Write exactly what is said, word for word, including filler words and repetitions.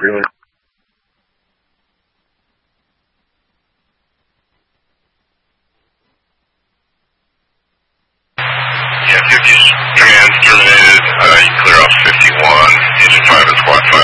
Really? Yeah, fifty commands terminated. Uh, you clear off fifty-one. Engine five and squad five.